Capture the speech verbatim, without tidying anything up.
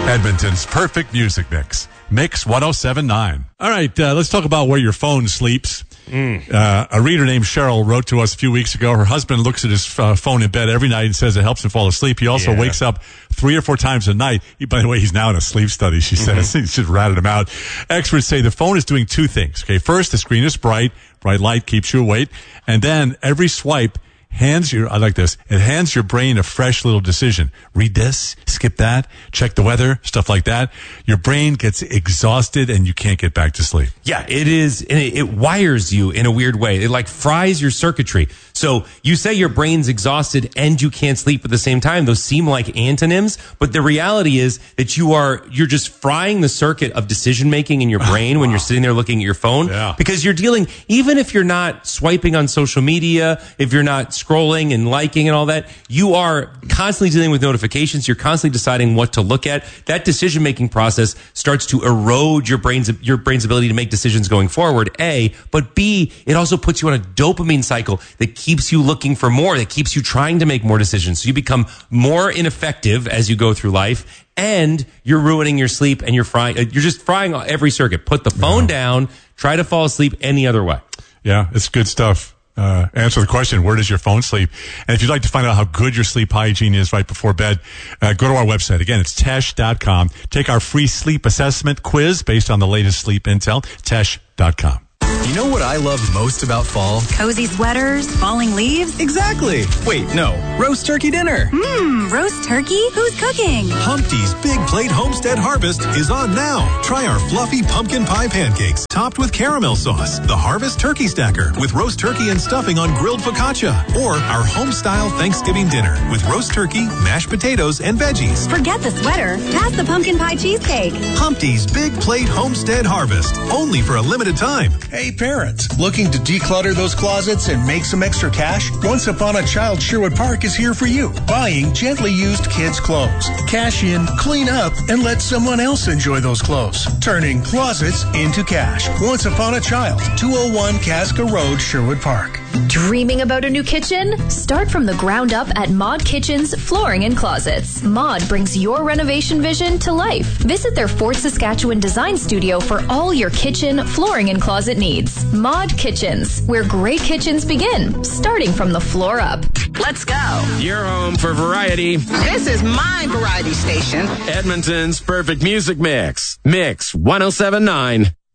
Edmonton's perfect music mix. Mix one oh seven point nine. All right, uh, let's talk about where your phone sleeps. Mm. Uh, a reader named Cheryl wrote to us a few weeks ago. Her husband looks at his uh, phone in bed every night and says it helps him fall asleep. He also yeah. wakes up three or four times a night. He, by the way, he's now in a sleep study, she says. Mm-hmm. He just ratted him out. Experts say the phone is doing two things. Okay, first, the screen is bright. Bright light keeps you awake. And then every swipe hands your, I like this, it hands your brain a fresh little decision. Read this, skip that, check the weather, stuff like that. Your brain gets exhausted and you can't get back to sleep. Yeah, it is, and it, it wires you in a weird way. It like fries your circuitry. So you say your brain's exhausted and you can't sleep at the same time. Those seem like antonyms, but the reality is that you are, you're just frying the circuit of decision making in your brain when you're sitting there looking at your phone. Yeah. Because you're dealing, even if you're not swiping on social media, if you're not scrolling and liking and all that, you are constantly dealing with notifications. You're constantly deciding what to look at. That decision-making process starts to erode your brain's, your brain's ability to make decisions going forward, A, but B, it also puts you on a dopamine cycle that keeps you looking for more, that keeps you trying to make more decisions. So you become more ineffective as you go through life, and you're ruining your sleep, and you're frying, you're just frying every circuit. Put the phone yeah. down, try to fall asleep any other way. Yeah, it's good stuff. Uh, answer the question, where does your phone sleep? And if you'd like to find out how good your sleep hygiene is right before bed, uh, go to our website. Again, it's tesh dot com. Take our free sleep assessment quiz based on the latest sleep intel, tesh dot com. You know what I love most about fall? Cozy sweaters, falling leaves. Exactly. Wait, no. Roast turkey dinner. Mmm, roast turkey? Who's cooking? Humpty's Big Plate Homestead Harvest is on now. Try our fluffy pumpkin pie pancakes topped with caramel sauce, the Harvest Turkey Stacker with roast turkey and stuffing on grilled focaccia, or our home-style Thanksgiving dinner with roast turkey, mashed potatoes, and veggies. Forget the sweater. Pass the pumpkin pie cheesecake. Humpty's Big Plate Homestead Harvest, only for a limited time. Hey, parents, looking to declutter those closets and make some extra cash? Once Upon a Child Sherwood Park is here for you. Buying gently used kids' clothes. Cash in, clean up, and let someone else enjoy those clothes. Turning closets into cash. Once Upon a Child, two oh one Casca Road, Sherwood Park. Dreaming about a new kitchen? Start from the ground up at Mod Kitchen's Flooring and Closets. Mod brings your renovation vision to life. Visit their Fort Saskatchewan design studio for all your kitchen, flooring, and closet needs. Mod Kitchens, where great kitchens begin, starting from the floor up. Let's go. Your home for variety. This is my variety station. Edmonton's perfect music mix. Mix one oh seven point nine.